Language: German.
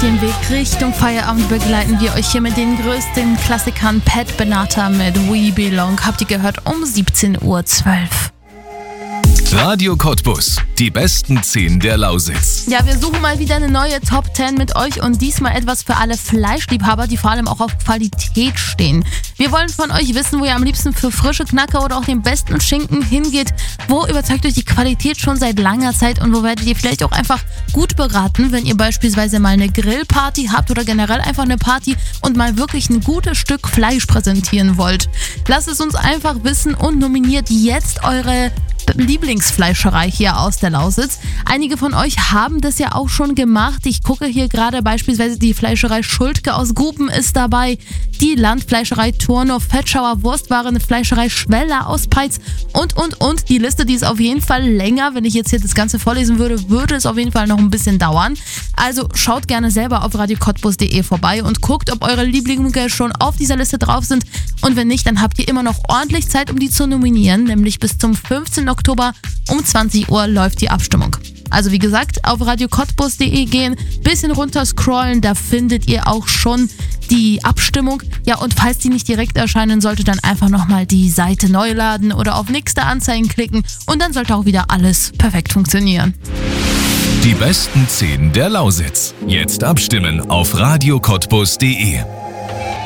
dem Weg Richtung Feierabend begleiten wir euch hier mit den größten Klassikern. Pat Benatar mit We Belong habt ihr gehört um 17:12 Uhr. Radio Cottbus, die besten 10 der Lausitz. Ja, wir suchen mal wieder eine neue Top 10 mit euch und diesmal etwas für alle Fleischliebhaber, die vor allem auch auf Qualität stehen. Wir wollen von euch wissen, wo ihr am liebsten für frische Knacker oder auch den besten Schinken hingeht. Wo überzeugt euch die Qualität schon seit langer Zeit und wo werdet ihr vielleicht auch einfach gut beraten, wenn ihr beispielsweise mal eine Grillparty habt oder generell einfach eine Party und mal wirklich ein gutes Stück Fleisch präsentieren wollt. Lasst es uns einfach wissen und nominiert jetzt eure Lieblingsfleischerei hier aus der Lausitz. Einige von euch haben das ja auch schon gemacht. Ich gucke hier gerade beispielsweise die Fleischerei Schultke aus Guben ist dabei, die Landfleischerei Turnow, Fetschauer Wurstwaren, Fleischerei Schweller aus Peitz und. Die Liste, die ist auf jeden Fall länger. Wenn ich jetzt hier das Ganze vorlesen würde, würde es auf jeden Fall noch ein bisschen dauern. Also schaut gerne selber auf radiocottbus.de vorbei und guckt, ob eure Lieblinge schon auf dieser Liste drauf sind. Und wenn nicht, dann habt ihr immer noch ordentlich Zeit, um die zu nominieren, nämlich bis zum 15. Oktober um 20 Uhr läuft die Abstimmung. Also wie gesagt, auf radiocottbus.de gehen, bisschen runter scrollen, da findet ihr auch schon die Abstimmung. Ja, und falls die nicht direkt erscheinen sollte, dann einfach nochmal die Seite neu laden oder auf nächste Anzeigen klicken und dann sollte auch wieder alles perfekt funktionieren. Die besten 10 der Lausitz. Jetzt abstimmen auf radiocottbus.de.